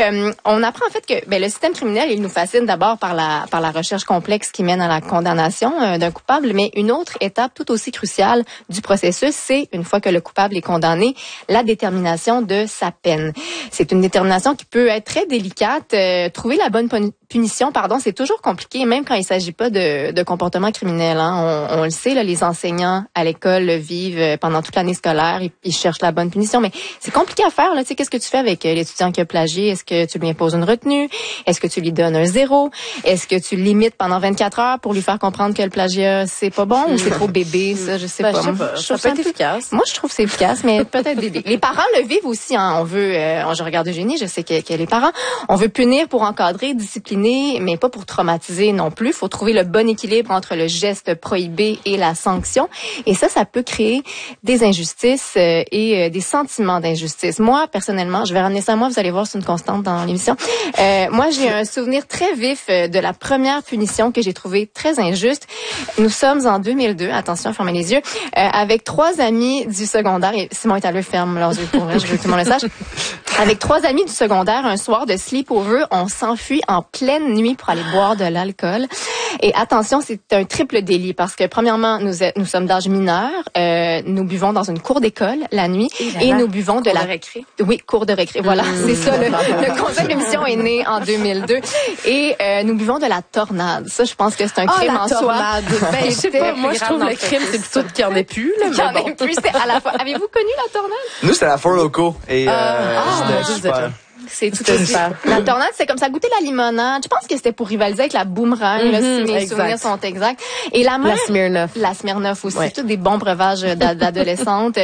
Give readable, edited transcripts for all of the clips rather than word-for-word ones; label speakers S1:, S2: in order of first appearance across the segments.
S1: on apprend en fait que le système criminel, il nous fascine d'abord par la recherche complexe qui mène à la condamnation d'un coupable, mais une autre étape tout aussi cruciale du processus, c'est une fois que le coupable est condamné, la détermination de sa peine. C'est une détermination qui peut être très délicate. Trouver la bonne punition, c'est toujours compliqué, même quand il s'agit pas de comportement criminel. Hein. On le sait, là, les enseignants à l'école le vivent pendant toute l'année scolaire, ils cherchent la bonne punition, mais c'est compliqué à faire. Là. Tu sais, qu'est-ce que tu fais avec l'étudiant qui a plagié? Est-ce que tu lui imposes une retenue? Est-ce que tu lui donnes un 0? Est-ce que tu le limites pendant 24 heures pour lui faire comprendre que le plagiat, c'est pas bon ou c'est trop bébé? Ça, je sais pas.
S2: Je trouve ça efficace.
S1: Moi, je trouve que c'est efficace, mais peut-être bébé. Les parents le vivent aussi. Hein. On veut, je regarde Eugénie, je sais que les parents, on veut punir pour encadrer, discipliner, mais pas pour traumatiser non plus. Il faut trouver le bon équilibre entre le geste prohibé et la sanction. Et ça peut créer des injustices et des sentiments d'injustice. Moi, personnellement, je vais ramener ça à moi, vous allez voir, c'est une constante dans l'émission. Moi, j'ai un souvenir très vif de la première punition que j'ai trouvée très injuste. Nous sommes en 2002, attention, fermez les yeux, avec 3 amis du secondaire. Et Simon Talbot ferme leurs yeux pour vrai, je veux que tout le monde le sache. Avec 3 amis du secondaire, un soir de sleepover, on s'enfuit en pleine nuit pour aller boire de l'alcool. Et attention, c'est un triple délit parce que premièrement, nous sommes d'âge mineur, nous buvons dans une cour d'école la nuit et nous buvons de la
S2: récré.
S1: Oui, cour de récré. Voilà, c'est ça. Le concept de l'émission est né en 2002 et nous buvons de la tornade. Ça, je pense que c'est un crime en soi.
S2: Je sais pas, moi je trouve le crime c'est plutôt qu'il y en ait plus.
S1: Qu'il y en ait plus, c'est à la fois. Avez-vous connu la tornade?
S3: Nous, c'était la Four Loko et c'était super.
S1: C'est tout aussi. La tornade, c'est comme ça, goûter la limonade. Je pense que c'était pour rivaliser avec la boomerang, là, si mes souvenirs sont exacts. Et la mère, la Smirnoff aussi, tous des bons breuvages d'adolescentes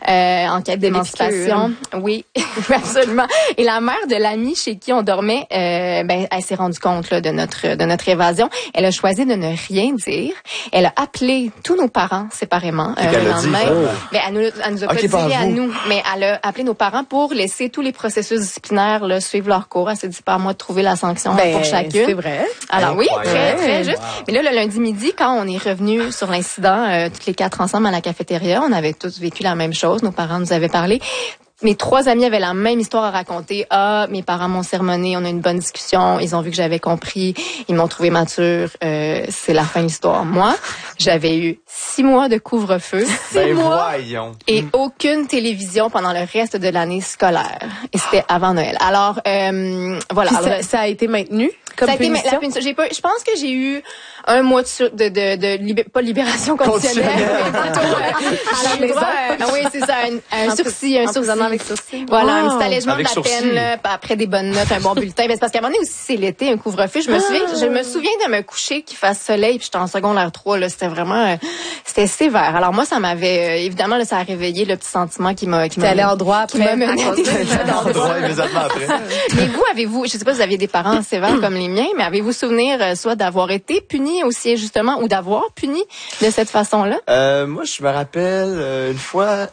S1: en quête d'émancipation. Oui, absolument. Et la mère de l'ami chez qui on dormait, elle s'est rendue compte là, de notre évasion. Elle a choisi de ne rien dire. Elle a appelé tous nos parents séparément le lendemain. Elle nous a pas dit à nous, mais elle a appelé nos parents pour laisser tous les processus disciplinaires suivre leur cours. Elle s'est dit pas à moi de trouver la sanction pour chacune.
S2: C'est vrai.
S1: Alors oui, très, très juste. Mais là, le lundi midi, quand on est revenu sur l'incident, toutes les 4 ensemble à la cafétéria, on avait tous vécu la même chose. Nos parents nous avaient parlé. Mes 3 amis avaient la même histoire à raconter. Mes parents m'ont sermonné, on a eu une bonne discussion, ils ont vu que j'avais compris, ils m'ont trouvé mature, c'est la fin de l'histoire. Moi, j'avais eu 6 mois de couvre-feu, 6 mois et aucune télévision pendant le reste de l'année scolaire. Et c'était avant Noël. Alors, voilà.
S2: Alors, ça a été maintenu comme punition?
S1: La punition. Je pense que j'ai eu un mois pas libération conditionnelle. À la maison. Oui, c'est ça, un sursis,
S2: avec sursis.
S1: Voilà, un petit allègement de la peine, là, après des bonnes notes, un bon bulletin. Mais c'est parce qu'à un moment donné aussi, c'est l'été, un couvre-feu. Je me souviens de me coucher qu'il fasse soleil, puis j'étais en secondaire 3, là. C'était vraiment, c'était sévère. Alors moi, ça m'avait, évidemment, là, ça a réveillé le petit sentiment qui m'a
S2: allé en droit après.
S3: En droit immédiatement après.
S1: Mais vous, avez-vous, je sais pas si vous aviez des parents sévères comme les miens, mais avez-vous souvenir, soit d'avoir été puni aussi injustement ou d'avoir puni de cette façon-là?
S3: Moi, je me rappelle, une fois,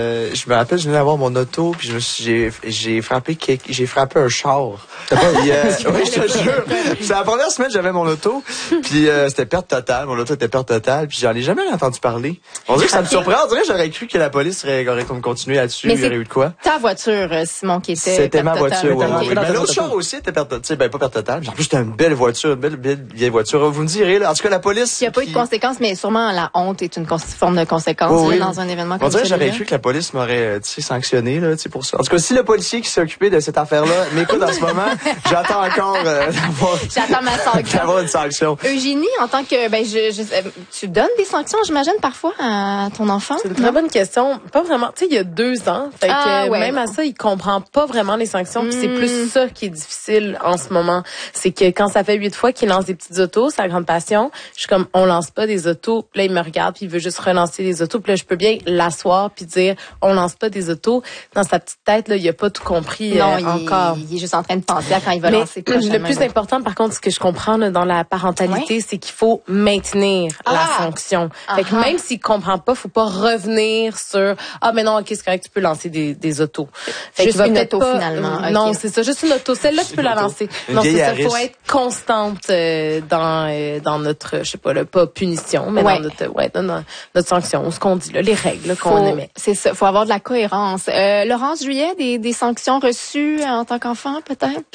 S3: je venais d'avoir mon auto, puis j'ai frappé un char. Oui, je te jure. C'est la première semaine que j'avais mon auto, puis c'était perte totale. Mon auto était perte totale, puis j'en ai jamais entendu parler. On dirait que ça me surprend. On dirait que j'aurais cru que la police aurait continué là-dessus. Il y aurait eu de quoi?
S1: Ta voiture, Simon, qui était
S3: C'était ma voiture, oui. Mais l'autre char aussi était perte totale. Pas perte totale. En plus, c'était une belle voiture, une belle vieille voiture. Vous me direz, là. En tout cas, la police.
S1: Il n'y a pas eu de conséquences, mais sûrement la honte est une forme de conséquence là, dans un événement comme ça.
S3: On dirait que j'aurais cru que la police m'aurait, sanctionné, là, pour ça. En tout cas, si le policier qui s'est occupé de cette affaire-là m'écoute en ce moment, j'attends encore
S1: j'attends ma sanction.
S3: D'avoir une sanction.
S1: Eugénie, en tant que tu donnes des sanctions, j'imagine, parfois à ton enfant?
S2: C'est une très bonne question. Pas vraiment. Tu sais, il y a 2 ans. Fait que même à ça, il comprend pas vraiment les sanctions. Puis c'est plus ça qui est difficile en ce moment. C'est que quand ça fait 8 fois qu'il lance des petites autos, sa grande passion, je suis comme, on lance pas des autos. Puis là, il me regarde puis il veut juste relancer les autos. Puis là, je peux bien l'asseoir puis dire, on lance pas des autos. Dans sa petite tête, là, il a pas tout compris encore.
S1: Il est juste en train de penser à quand il va lancer prochainement.
S2: Le plus important, par contre, ce que je comprends là, dans la parentalité, c'est qu'il faut maintenir la sanction. Fait que même s'il comprend pas, faut pas revenir sur mais non, ok, c'est correct, tu peux lancer des autos. Fait
S1: juste une auto finalement.
S2: Non, c'est ça, juste une auto. Celle-là, tu peux la lancer. Non, c'est ça, faut être constante dans notre, je sais pas, pas punition, mais dans notre sanction, ce qu'on dit là, les règles qu'on émet.
S1: C'est ça, faut avoir de la cohérence. Laurence Juillet, des sanctions reçues en tant qu'enfant peut-être?